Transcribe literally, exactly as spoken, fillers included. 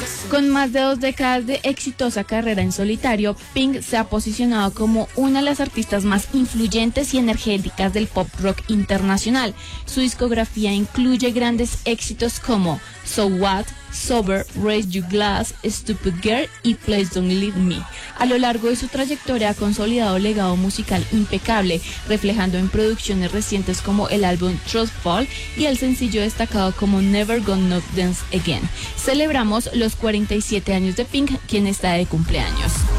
Con más de dos décadas de exitosa carrera en solitario, Pink se ha posicionado como una de las artistas más influyentes y energéticas del pop rock internacional. Su discografía incluye grandes éxitos como So What, Sober, Raise Your Glass, Stupid Girl y Please Don't Leave Me. A lo largo de su trayectoria ha consolidado un legado musical impecable, reflejando en producciones recientes como el álbum Trust Fall y el sencillo destacado como Never Gonna Dance Again. Celebramos los cuarenta y siete años de Pink, quien está de cumpleaños.